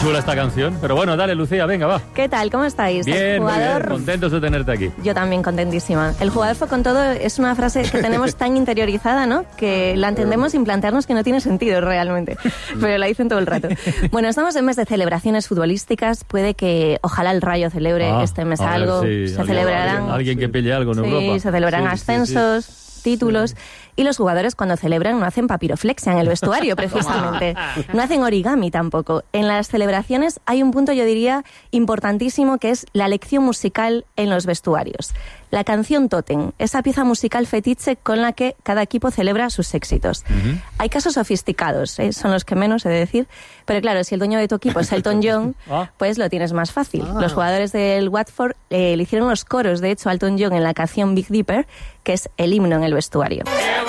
chula esta canción. Pero bueno, dale, Lucía, venga, va. ¿Qué tal? ¿Cómo estáis? Bien, muy bien. Contentos de tenerte aquí. Yo también contentísima. El jugador fue con todo es una frase que tenemos tan interiorizada, ¿no? Que la entendemos sin plantearnos que no tiene sentido realmente. Pero la dicen todo el rato. Bueno, estamos en mes de celebraciones futbolísticas. Puede que, ojalá el Rayo celebre este mes algo. Sí, se celebrarán... Alguien que pille algo en Europa. Sí, se celebrarán ascensos... títulos, y los jugadores cuando celebran no hacen papiroflexia en el vestuario, precisamente. No hacen origami tampoco. En las celebraciones hay un punto, yo diría, importantísimo, que es la lección musical en los vestuarios. La canción Tótem, esa pieza musical fetiche con la que cada equipo celebra sus éxitos. Hay casos sofisticados, son los que menos he de decir, pero claro, si el dueño de tu equipo es Elton John, pues lo tienes más fácil. Los jugadores del Watford le hicieron los coros, de hecho, a Elton John en la canción Big Dipper, que es el himno en el vestuario.